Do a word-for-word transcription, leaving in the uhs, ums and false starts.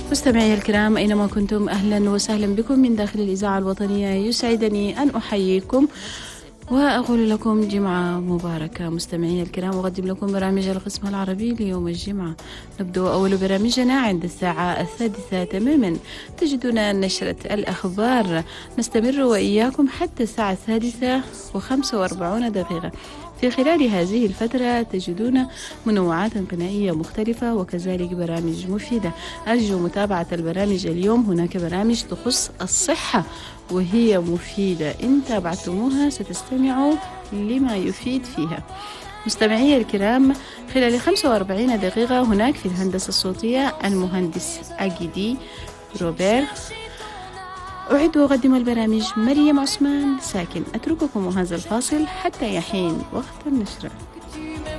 مستمعي الكرام أينما كنتم، أهلا وسهلا بكم من داخل الإذاعة الوطنية. يسعدني أن أحييكم وأقول لكم جمعة مباركة. مستمعي الكرام، أقدم لكم برامج القسم العربي ليوم الجمعة. نبدأ أول برامجنا عند الساعة السادسة تماما، تجدون نشرة الأخبار. نستمر وإياكم حتى الساعة السادسة وخمسة وأربعون دقيقة. في خلال هذه الفترة تجدون منوعات غنائية مختلفة وكذلك برامج مفيدة. أرجو متابعة البرامج اليوم. هناك برامج تخص الصحة وهي مفيدة، إن تابعتموها ستستمعوا لما يفيد فيها. مستمعي الكرام، خلال خمسة وأربعين دقيقة هناك في الهندسة الصوتية المهندس أجيدي روبير. أعد وأقدم البرامج مريم عثمان ساكن. أترككم هذا الفاصل حتى يحين وقت النشرة.